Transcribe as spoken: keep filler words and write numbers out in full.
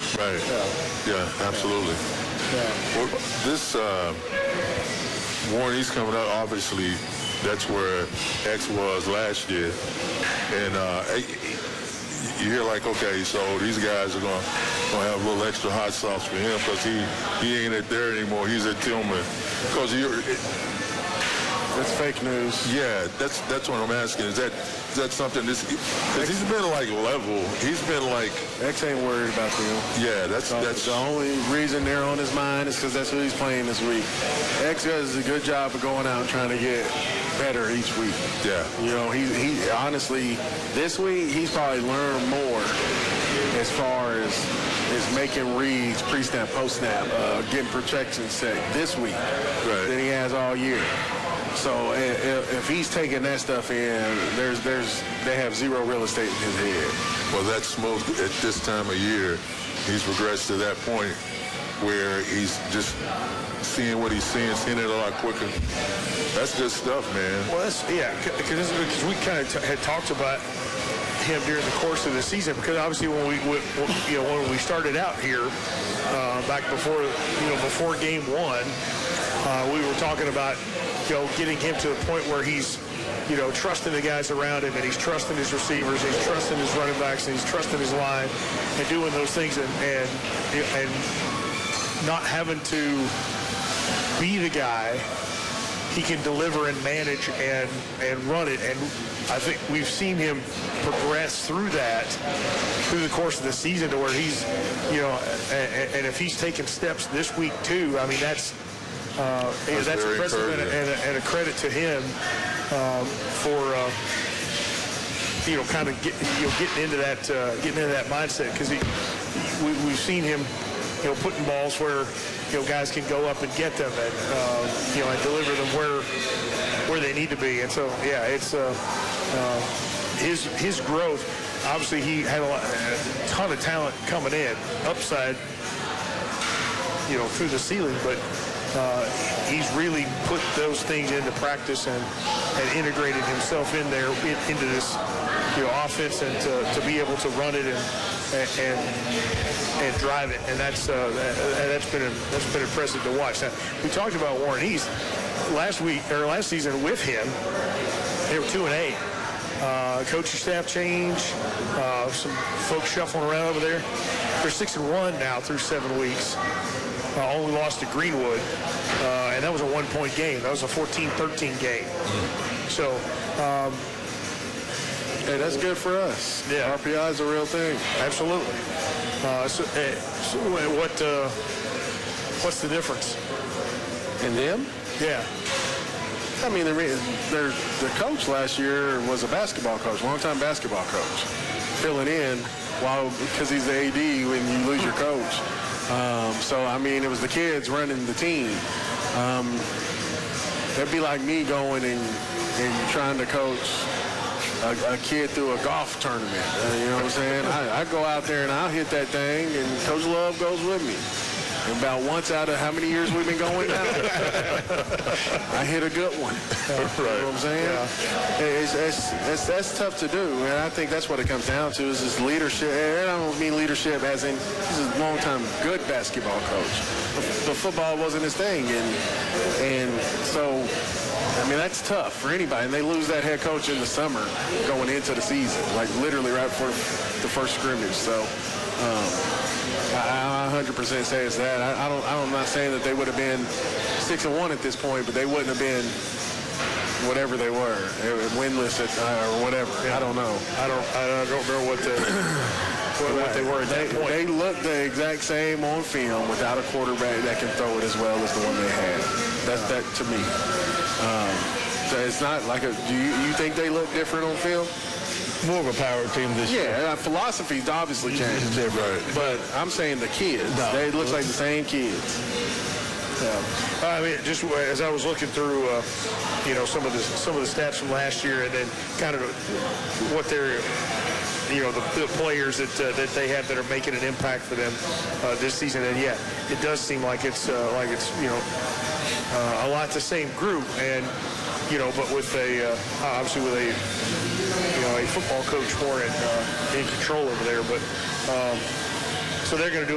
Right. Yeah, yeah absolutely. Yeah. Well, this uh, Warren, he's coming up, obviously, that's where X was last year. And uh, you hear like, okay, so these guys are going to have a little extra hot sauce for him because he, he ain't at there anymore. He's at Tillman. Because you're... It, That's fake news. Yeah, that's that's what I'm asking. Is that is that something? This because he's been like level. He's been like X ain't worried about them. Yeah, that's so that's the only reason they're on his mind is because that's who he's playing this week. X does a good job of going out and trying to get better each week. Yeah, you know, he he honestly this week he's probably learned more as far as is making reads pre-snap, post-snap, uh, getting protection set this week right. than he has all year. So if, if he's taking that stuff in, there's there's they have zero real estate in his head. Well, that's most at this time of year. He's regressed to that point where he's just seeing what he's seeing, seeing it a lot quicker. That's good stuff, man. Well, that's yeah, because we kind of t- had talked about him during the course of the season, because obviously when we, we you know when we started out here uh, back before you know before game one, uh, we were talking about you know getting him to the point where he's you know trusting the guys around him, and he's trusting his receivers, he's trusting his running backs, and he's trusting his line, and doing those things, and and and not having to be the guy. He can deliver and manage and and run it, and I think we've seen him progress through that through the course of the season to where he's, you know, and, and if he's taking steps this week too, I mean that's uh, that's, that's impressive and a, and, a, and a credit to him um, for uh, you know kind of get, you know getting into that uh, getting into that mindset, because he we, we've seen him you know putting balls where. You know, guys can go up and get them, and uh, you know, and deliver them where where they need to be. And so, yeah, it's uh, uh, his his growth. Obviously, he had a, lot, a ton of talent coming in, upside, you know, through the ceiling. But uh, he's really put those things into practice and, and integrated himself in there in, into this, you know, offense, and to, to be able to run it and and. and drive it, and that's uh, that, that's been a, that's been impressive to watch. Now, we talked about Warren East last week or last season with him. They were two and eight. Uh, coaching staff change, uh, some folks shuffling around over there. They're six and one now through seven weeks. Uh, only lost to Greenwood, uh, and that was a one-point game. That was a fourteen thirteen game. Mm-hmm. So. Um, Hey, that's good for us. Yeah. R P I is a real thing. Absolutely. Uh, so, uh, so what? Uh, what's the difference in them? Yeah. I mean, their the coach last year was a basketball coach, longtime basketball coach, filling in while because he's the A D when you lose your coach. Um, so I mean, it was the kids running the team. Um, that'd be like me going and and trying to coach. A, a kid through a golf tournament, uh, you know what I'm saying? I, I go out there and I'll hit that thing, and Coach Love goes with me. And about once out of how many years we've been going now, I hit a good one. You know what I'm saying? Yeah. It's, it's, it's, that's tough to do, and I think that's what it comes down to is this leadership. And I don't mean leadership as in he's a long-time good basketball coach. But football wasn't his thing, and and so. I mean, that's tough for anybody. And they lose that head coach in the summer going into the season, like literally right before the first scrimmage. So um, I, I one hundred percent say it's that. I, I don't, I'm not saying that they would have been six and one at this point, but they wouldn't have been whatever they were, winless at, uh, or whatever. Yeah. I don't know. I don't, I don't know what the, what, what they were at that they, point. They look the exact same on film without a quarterback that can throw it as well as the one they had. That's that to me. Um, so it's not like a. Do you, you think they look different on film? More of a power team this yeah, year. Yeah, uh, philosophy's obviously changed. Right. But I'm saying the kids. No. They look like the same kids. Yeah. I mean, just as I was looking through, uh, you know, some of the some of the stats from last year, and then kind of what they're. You know, the, the players that uh, that they have that are making an impact for them uh, this season, and yeah, it does seem like it's uh, like it's you know uh, a lot the same group, and you know, but with a uh, obviously with a you know a football coach more in uh, in control over there, but um, so they're going to do.